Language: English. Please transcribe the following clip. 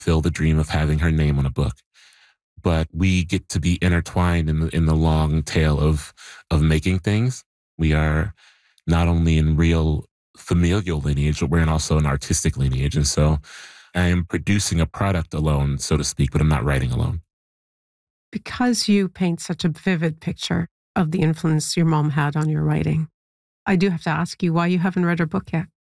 fulfill the dream of having her name on a book. But we get to be intertwined in the long tail of making things. We are not only in real familial lineage, but we're in also an artistic lineage. And so I am producing a product alone, so to speak, but I'm not writing alone. Because you paint such a vivid picture of the influence your mom had on your writing, I do have to ask you why you haven't read her book yet.